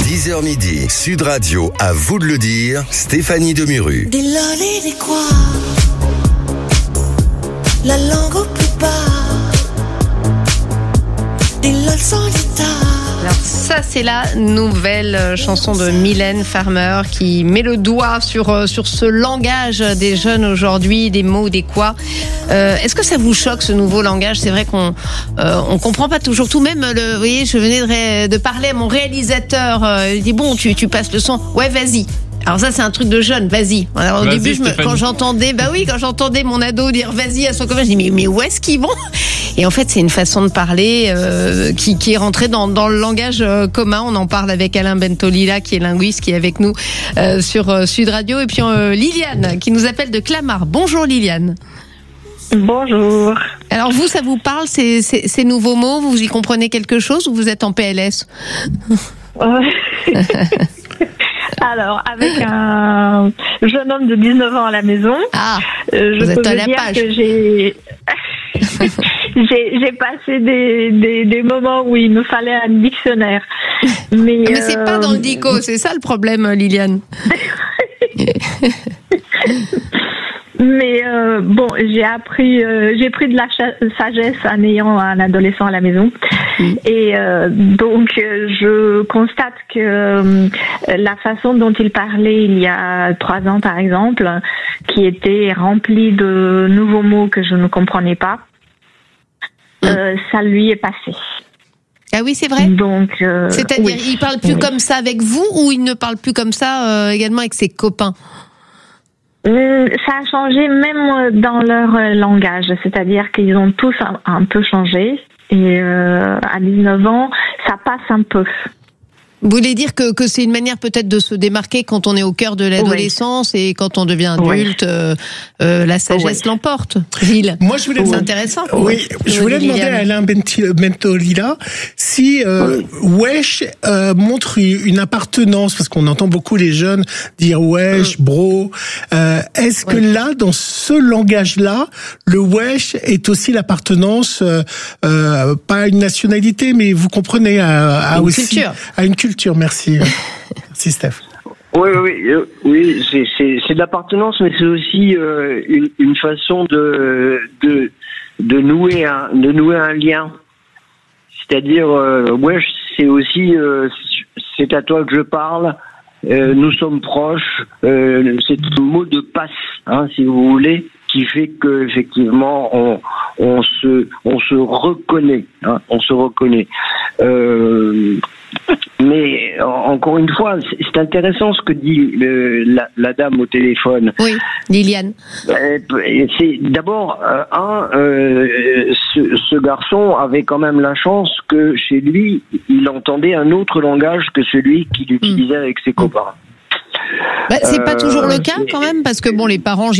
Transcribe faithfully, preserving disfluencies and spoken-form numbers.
dix heures midi, Sud Radio, à vous de le dire, Stéphanie Demuru. Des lol et des quoi, la langue au plus bas, des lol sans l'état. Alors ça, c'est la nouvelle chanson de Mylène Farmer qui met le doigt sur, sur ce langage des jeunes aujourd'hui, des mots, des quoi. Euh, est-ce que ça vous choque, ce nouveau langage ? C'est vrai qu'on euh, on comprend pas toujours tout. Même, le, vous voyez, je venais de, ré, de parler à mon réalisateur. Euh, il dit, bon, tu, tu passes le son. Ouais, vas-y. Alors ça, c'est un truc de jeune, vas-y. Alors au vas-y, début, je me, quand j'entendais, bah oui, quand j'entendais mon ado dire vas-y à son copain, je dis mais, mais où est-ce qu'ils vont ? Et en fait, c'est une façon de parler euh, qui, qui est rentrée dans, dans le langage euh, commun. On en parle avec Alain Bentolila, qui est linguiste, qui est avec nous euh, sur euh, Sud Radio. Et puis euh, Liliane, qui nous appelle de Clamart. Bonjour Liliane. Bonjour. Alors vous, ça vous parle, ces, ces, ces nouveaux mots ? Vous y comprenez quelque chose ou vous êtes en P L S ? Alors, avec un jeune homme de dix-neuf ans à la maison, ah, euh, je vous peux êtes à vous la dire page. que j'ai... j'ai, j'ai passé des, des, des moments où il me fallait un dictionnaire. Mais, Mais c'est euh... pas dans le dico, c'est ça le problème, Liliane. Mais euh, bon, j'ai appris, euh, j'ai pris de la cha- sagesse en ayant un adolescent à la maison, mmh. et euh, donc euh, je constate que euh, la façon dont il parlait il y a trois ans, par exemple, qui était remplie de nouveaux mots que je ne comprenais pas, mmh. euh, ça lui est passé. Ah oui, c'est vrai. Donc, euh, c'est-à-dire, oui. il parle plus oui. comme ça avec vous, ou il ne parle plus comme ça euh, également avec ses copains ? Ça a changé même dans leur langage, c'est-à-dire qu'ils ont tous un, un peu changé et euh, à dix-neuf ans, ça passe un peu. Vous voulez dire que, que c'est une manière peut-être de se démarquer quand on est au cœur de l'adolescence oui. et quand on devient adulte, oui. euh, euh, la sagesse oui. l'emporte. Gilles, moi je voulais c'est oui. intéressant. Oui, je voulais demander à Alain Bentolila si euh, wesh euh, montre une appartenance, parce qu'on entend beaucoup les jeunes dire wesh, bro. Euh, est-ce oui. que là, dans ce langage-là, le wesh est aussi l'appartenance, euh, euh, pas à une nationalité, mais vous comprenez, à, à une aussi culture. à une culture. Merci, merci Steph. Oui, oui, euh, oui, c'est, c'est, c'est de l'appartenance, mais c'est aussi euh, une, une façon de de de nouer un de nouer un lien. C'est-à-dire, euh, ouais, c'est aussi euh, c'est à toi que je parle. Euh, nous sommes proches. Euh, c'est un mot de passe, hein, si vous voulez, qui fait que effectivement on on se on se reconnaît, hein, on se reconnaît. Euh, Mais encore une fois, c'est intéressant ce que dit euh, la, la dame au téléphone. Oui, Liliane. C'est d'abord euh, un, euh, ce, ce garçon avait quand même la chance que chez lui, il entendait un autre langage que celui qu'il utilisait mmh. avec ses copains. Bah, c'est euh, pas toujours le cas quand même, parce que bon, les parents.